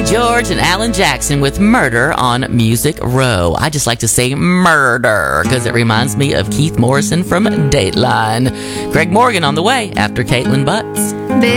George and Alan Jackson with Murder on Music Row. I just like to say murder because it reminds me of Keith Morrison from Dateline. Greg Morgan on the way after Caitlin Butts.